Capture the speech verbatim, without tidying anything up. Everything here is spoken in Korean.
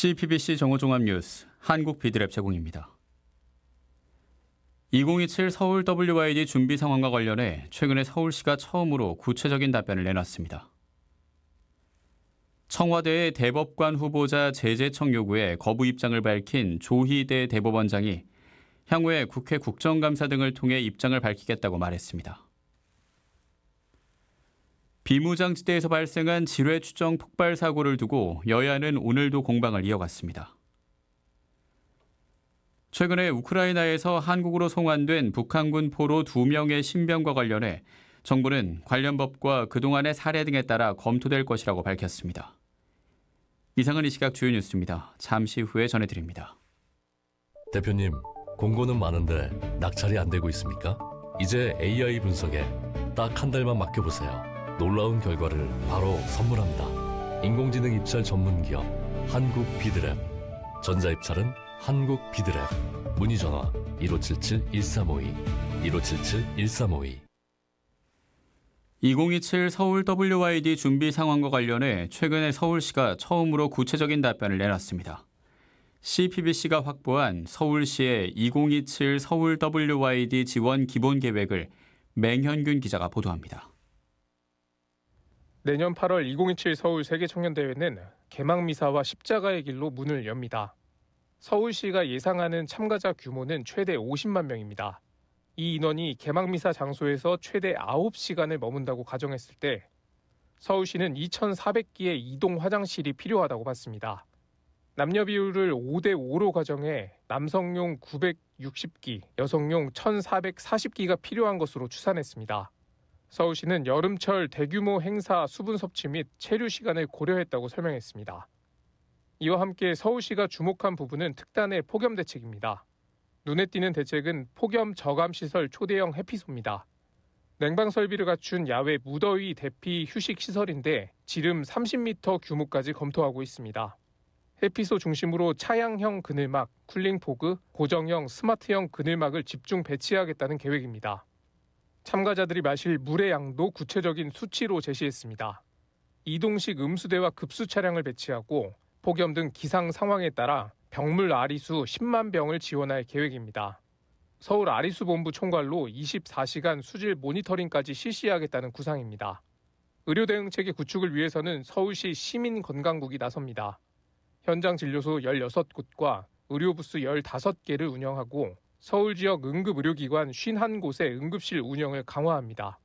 씨피비씨 정오종합뉴스 한국 비드랩 제공입니다. 이천이십칠 서울 더블유와이디 준비 상황과 관련해 최근에 서울시가 처음으로 구체적인 답변을 내놨습니다. 청와대의 대법관 후보자 재제청 요구에 거부 입장을 밝힌 조희대 대법원장이 향후에 국회 국정감사 등을 통해 입장을 밝히겠다고 말했습니다. 비무장지대에서 발생한 지뢰 추정 폭발 사고를 두고 여야는 오늘도 공방을 이어갔습니다. 최근에 우크라이나에서 한국으로 송환된 북한군 포로 두 명의 신병과 관련해 정부는 관련 법과 그동안의 사례 등에 따라 검토될 것이라고 밝혔습니다. 이상은 이 시각 주요 뉴스입니다. 잠시 후에 전해드립니다. 대표님, 공고는 많은데 낙찰이 안 되고 있습니까? 이제 에이아이 분석에 딱 한 달만 맡겨보세요. 놀라운 결과를 바로 선물합니다. 인공지능 입찰 전문기업 한국 비드랩. 전자입찰은 한국 비드랩. 문의 전화 일오칠칠 일삼오이 일오칠칠 일삼오이. 이천이십칠 서울 더블유와이디 준비 상황과 관련해 최근에 서울시가 처음으로 구체적인 답변을 내놨습니다. 씨피비씨가 확보한 서울시의 이천이십칠 서울 더블유와이디 지원 기본 계획을 맹현균 기자가 보도합니다. 내년 팔월 이천이십칠 서울 세계청년대회는 개막미사와 십자가의 길로 문을 엽니다. 서울시가 예상하는 참가자 규모는 최대 오십만 명입니다. 이 인원이 개막미사 장소에서 최대 아홉 시간을 머문다고 가정했을 때 서울시는 이천사백 기의 이동 화장실이 필요하다고 봤습니다. 남녀 비율을 오 대 오로 가정해 남성용 구백육십 기, 여성용 천사백사십 기가 필요한 것으로 추산했습니다. 서울시는 여름철 대규모 행사 수분 섭취 및 체류 시간을 고려했다고 설명했습니다. 이와 함께 서울시가 주목한 부분은 특단의 폭염 대책입니다. 눈에 띄는 대책은 폭염 저감 시설 초대형 해피소입니다. 냉방 설비를 갖춘 야외 무더위 대피 휴식 시설인데 지름 삼십 미터 규모까지 검토하고 있습니다. 해피소 중심으로 차양형 그늘막, 쿨링포그, 고정형 스마트형 그늘막을 집중 배치하겠다는 계획입니다. 참가자들이 마실 물의 양도 구체적인 수치로 제시했습니다. 이동식 음수대와 급수 차량을 배치하고 폭염 등 기상 상황에 따라 병물 아리수 십만 병을 지원할 계획입니다. 서울 아리수 본부 총괄로 이십사 시간 수질 모니터링까지 실시하겠다는 구상입니다. 의료 대응체계 구축을 위해서는 서울시 시민건강국이 나섭니다. 현장 진료소 열여섯 곳과 의료부스 열다섯 개를 운영하고 서울 지역 응급의료기관 오십일 곳의 응급실 운영을 강화합니다.